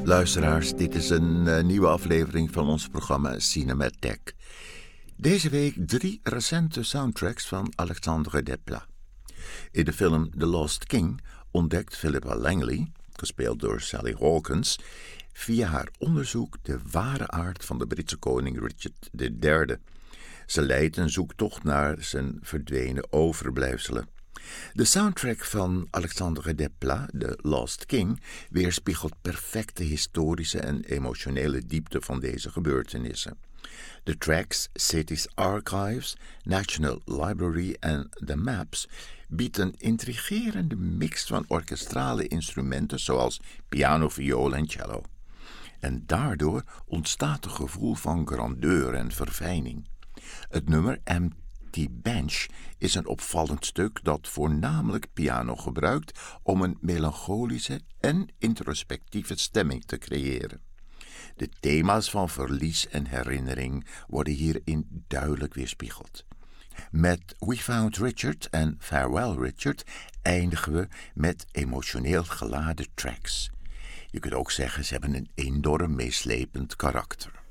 Luisteraars, dit is een nieuwe aflevering van ons programma Cinematheek. Deze week 3 recente soundtracks van Alexandre Desplat. In de film The Lost King ontdekt Philippa Langley, gespeeld door Sally Hawkins, via haar onderzoek de ware aard van de Britse koning Richard III. Ze leidt een zoektocht naar zijn verdwenen overblijfselen. De soundtrack van Alexandre Desplat, The Lost King, weerspiegelt perfect de historische en emotionele diepte van deze gebeurtenissen. De tracks Cities Archives, National Library en The Maps biedt een intrigerende mix van orkestrale instrumenten zoals piano, viool en cello. En daardoor ontstaat een gevoel van grandeur en verfijning. Het nummer Empty Bench is een opvallend stuk dat voornamelijk piano gebruikt om een melancholische en introspectieve stemming te creëren. De thema's van verlies en herinnering worden hierin duidelijk weerspiegeld. Met We Found Richard en Farewell Richard eindigen we met emotioneel geladen tracks. Je kunt ook zeggen, ze hebben een enorm meeslepend karakter.